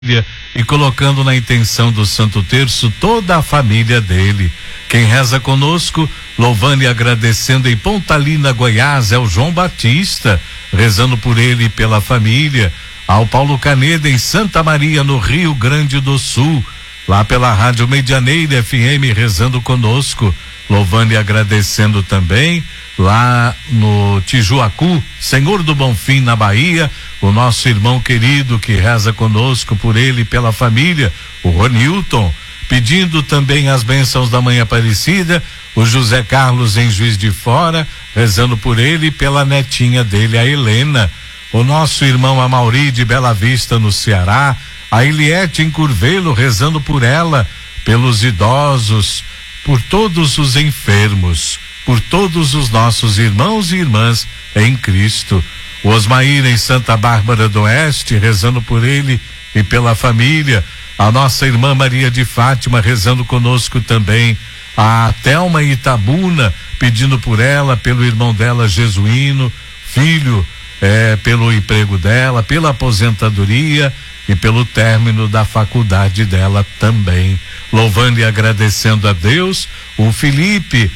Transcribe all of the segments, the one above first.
e colocando na intenção do Santo Terço toda a família dele. Quem reza conosco, louvando e agradecendo em Pontalina, Goiás, é o João Batista, rezando por ele e pela família. Ao Paulo Caneda em Santa Maria, no Rio Grande do Sul, lá pela Rádio Medianeira FM, rezando conosco, louvando e agradecendo também. Lá no Tijuacu, Senhor do Bonfim, na Bahia, o nosso irmão querido que reza conosco por ele e pela família, o Ronilton, pedindo também as bênçãos da Mãe Aparecida, o José Carlos em Juiz de Fora, rezando por ele e pela netinha dele, a Helena, o nosso irmão Amauri de Bela Vista, no Ceará, a Eliette em Curvelo, rezando por ela, pelos idosos, por todos os enfermos, por todos os nossos irmãos e irmãs em Cristo. O Osmair em Santa Bárbara do Oeste, rezando por ele e pela família. A nossa irmã Maria de Fátima rezando conosco também. A Thelma Itabuna pedindo por ela, pelo irmão dela Jesuíno, filho, pelo emprego dela, pela aposentadoria e pelo término da faculdade dela também. Louvando e agradecendo a Deus, o Felipe,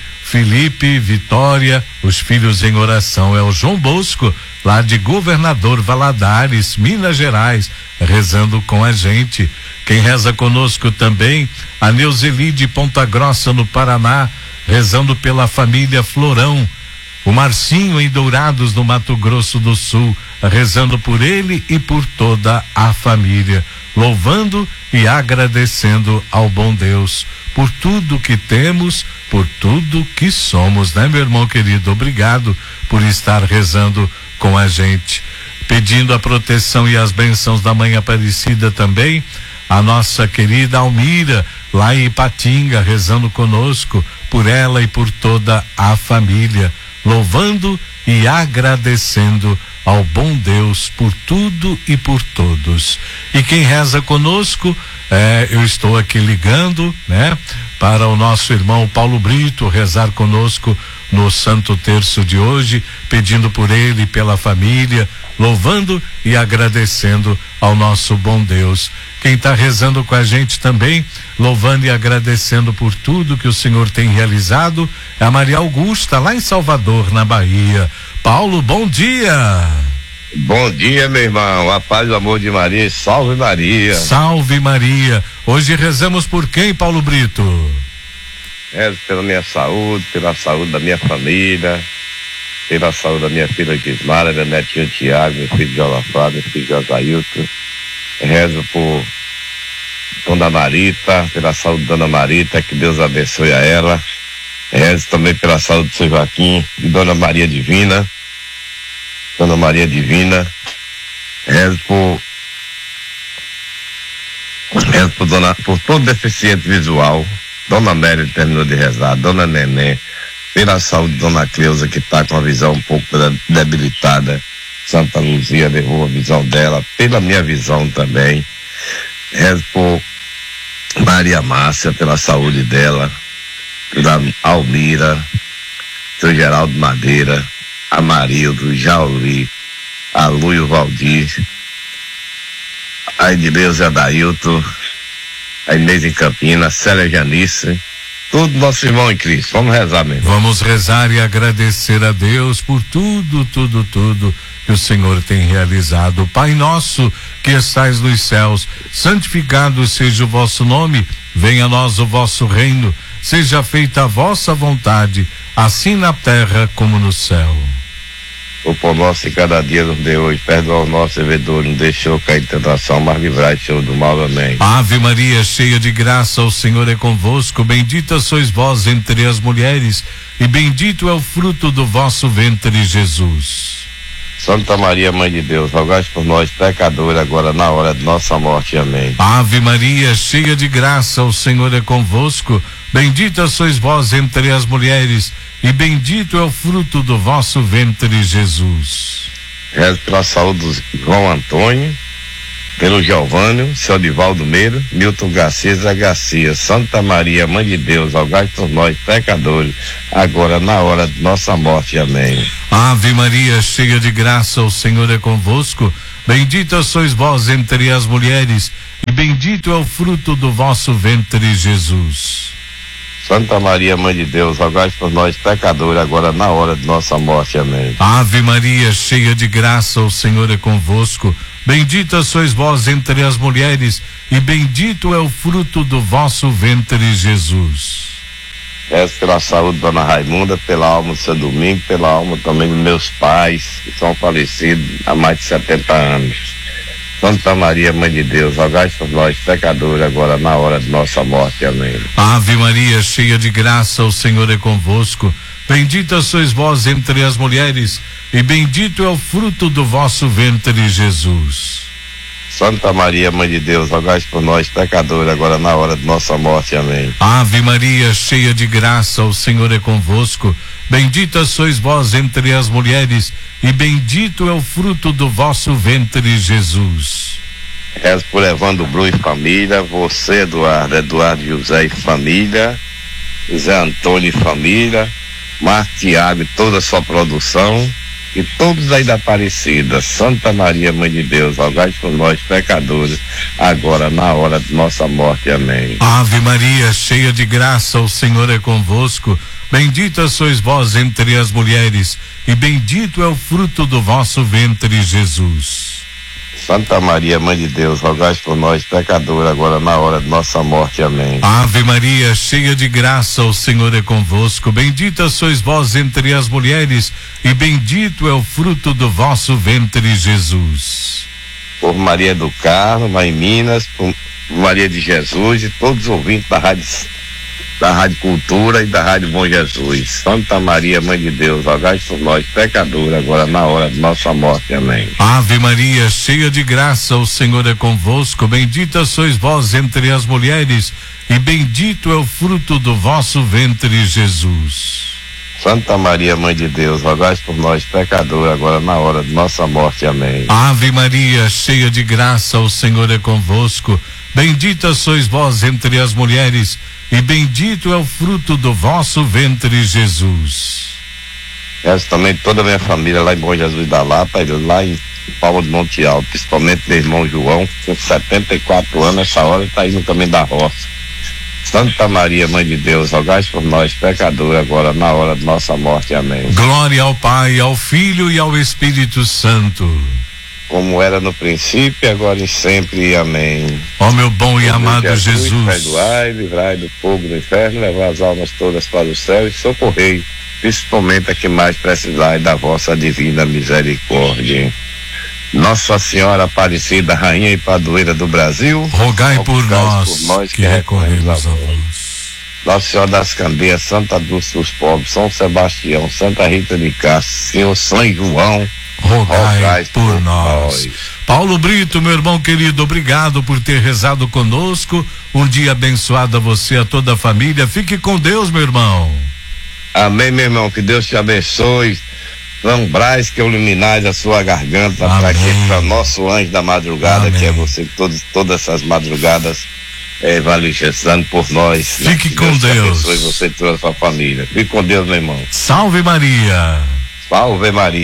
Vitória, os filhos em oração, é o João Bosco, lá de Governador Valadares, Minas Gerais, rezando com a gente. Quem reza conosco também, a Neuzeli de Ponta Grossa, no Paraná, rezando pela família Florão. O Marcinho em Dourados, no Mato Grosso do Sul, rezando por ele e por toda a família, louvando e agradecendo ao bom Deus por tudo que temos, por tudo que somos, né, meu irmão querido? Obrigado por estar rezando com a gente, pedindo a proteção e as bênçãos da Mãe Aparecida também, a nossa querida Almira, lá em Ipatinga, rezando conosco, por ela e por toda a família, louvando e agradecendo ao bom Deus por tudo e por todos. E quem reza conosco, eu estou aqui ligando, né, para o nosso irmão Paulo Brito rezar conosco no Santo Terço de hoje, pedindo por ele e pela família, louvando e agradecendo ao nosso bom Deus. Quem está rezando com a gente também, louvando e agradecendo por tudo que o Senhor tem realizado, é a Maria Augusta, lá em Salvador, na Bahia. Paulo, bom dia. Bom dia, meu irmão, a paz e o amor de Maria, salve Maria. Salve Maria. Hoje rezamos por quem, Paulo Brito? Rezo pela minha saúde, pela saúde da minha família, pela saúde da minha filha Gismara, meu netinho Tiago, meu filho Jolafá, meu filho Josailton. Rezo por Dona Marita, pela saúde de Dona Marita, que Deus abençoe a ela. Rezo também pela saúde do seu Joaquim e Dona Maria Divina. Rezo por todo deficiente visual. Dona Amélia terminou de rezar, Dona Neném, pela saúde de Dona Cleusa, que está com a visão um pouco debilitada. Santa Luzia levou a visão dela, pela minha visão também. Rezo por Maria Márcia, pela saúde dela, pela Almira, seu Geraldo Madeira, Amarildo, Jauli, a Luio Valdir, a Edileuza Adailton, a Inês em Campinas, Célia Janice, tudo nosso irmão em Cristo. Vamos rezar mesmo. Vamos rezar e agradecer a Deus por tudo que o Senhor tem realizado. Pai nosso que estais nos céus, santificado seja o vosso nome, venha a nós o vosso reino, seja feita a vossa vontade, assim na terra como no céu. O pão nosso de cada dia nos dê hoje, perdoa o nosso devedor, não deixou cair em tentação, mas livrai, Senhor, do mal. Amém. Ave Maria, cheia de graça, o Senhor é convosco, bendita sois vós entre as mulheres, e bendito é o fruto do vosso ventre, Jesus. Santa Maria, Mãe de Deus, rogai por nós, pecadores, agora na hora de nossa morte. Amém. Ave Maria, cheia de graça, o Senhor é convosco, bendita sois vós entre as mulheres, e bendito é o fruto do vosso ventre, Jesus. Rezo pela saúde do João Antônio, pelo Giovânio, seu Divaldo Meira, Milton Garcia, Santa Maria, Mãe de Deus, rogai por nós, pecadores, agora na hora de nossa morte. Amém. Ave Maria, cheia de graça, o Senhor é convosco, bendita sois vós entre as mulheres, e bendito é o fruto do vosso ventre, Jesus. Santa Maria, Mãe de Deus, rogai por nós, pecadores, agora na hora de nossa morte. Amém. Ave Maria, cheia de graça, o Senhor é convosco. Bendita sois vós entre as mulheres, e bendito é o fruto do vosso ventre, Jesus. Peço pela saúde, Dona Raimunda, pela alma do seu Domingo, pela alma também dos meus pais, que são falecidos há mais de 70 anos. Santa Maria, Mãe de Deus, rogai por nós, pecadores, agora na hora de nossa morte. Amém. Ave Maria, cheia de graça, o Senhor é convosco. Bendita sois vós entre as mulheres, e bendito é o fruto do vosso ventre, Jesus. Santa Maria, Mãe de Deus, rogai por nós, pecadores, agora na hora de nossa morte. Amém. Ave Maria, cheia de graça, o Senhor é convosco. Bendita sois vós entre as mulheres, e bendito é o fruto do vosso ventre, Jesus. Rezo por Evandro Bru e família, você, Eduardo José e família, José Antônio e família, Marco Tiago e toda a sua produção, e todos aí da Aparecida. Santa Maria, Mãe de Deus, rogai por nós, pecadores, agora na hora de nossa morte. Amém. Ave Maria, cheia de graça, o Senhor é convosco. Bendita sois vós entre as mulheres, e bendito é o fruto do vosso ventre, Jesus. Santa Maria, Mãe de Deus, rogai por nós, pecadores, agora na hora de nossa morte. Amém. Ave Maria, cheia de graça, o Senhor é convosco. Bendita sois vós entre as mulheres, e bendito é o fruto do vosso ventre, Jesus. Por Maria do Carmo, lá em Minas, por Maria de Jesus e todos os ouvintes da Rádio Cultura e da Rádio Bom Jesus. Santa Maria, Mãe de Deus, rogai por nós, pecadores, agora na hora de nossa morte. Amém. Ave Maria, cheia de graça, o Senhor é convosco. Bendita sois vós entre as mulheres, e bendito é o fruto do vosso ventre, Jesus. Santa Maria, Mãe de Deus, rogai por nós, pecadores, agora na hora de nossa morte. Amém. Ave Maria, cheia de graça, o Senhor é convosco. Bendita sois vós entre as mulheres, e bendito é o fruto do vosso ventre, Jesus. Rezo também toda a minha família lá em Bom Jesus da Lapa, lá em Palma do Monte Alto, principalmente meu irmão João, com 74 anos, essa hora está indo no caminho da roça. Santa Maria, Mãe de Deus, rogai por nós, pecadores, agora na hora de nossa morte. Amém. Glória ao Pai, ao Filho e ao Espírito Santo, como era no princípio, agora e sempre. Amém. Ó meu bom e amado Jesus, perdoai, livrai do fogo do inferno, levai as almas todas para o céu e socorrei, principalmente a que mais precisai da vossa divina misericórdia. Nossa Senhora Aparecida, Rainha e Padroeira do Brasil, rogai por nós que recorremos a vós. Nossa Senhora das Candeias, Santa Dulce dos Pobres, São Sebastião, Santa Rita de Castro, Senhor São João, rogai por nós. Paulo Brito, meu irmão querido, obrigado por ter rezado conosco. Um dia abençoado a você, a toda a família. Fique com Deus, meu irmão. Amém, meu irmão, que Deus te abençoe. São Brás que iluminais a sua garganta, para nosso anjo da madrugada. Amém. Que é você, todas essas madrugadas evangelizando por nós. Fique com Deus. Abençoe você e toda a sua família. Fique com Deus, meu irmão. Salve Maria. Salve Maria.